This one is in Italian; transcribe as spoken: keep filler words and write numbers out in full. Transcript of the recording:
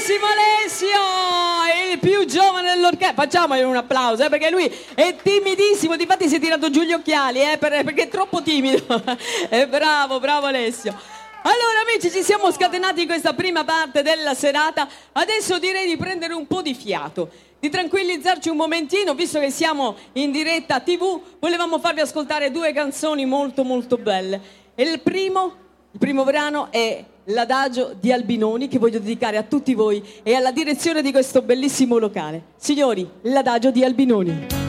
bravissimo Alessio, il più giovane dell'orchestra. Facciamogli un applauso, eh, perché lui è timidissimo, difatti si è tirato giù gli occhiali, eh, per, perché è troppo timido. È bravo, bravo Alessio. Allora amici, ci siamo scatenati in questa prima parte della serata. Adesso direi di prendere un po' di fiato, di tranquillizzarci un momentino, visto che siamo in diretta tivù. Volevamo farvi ascoltare due canzoni molto molto belle. E il primo, il primo brano è l'Adagio di Albinoni, che voglio dedicare a tutti voi e alla direzione di questo bellissimo locale. Signori, l'Adagio di Albinoni.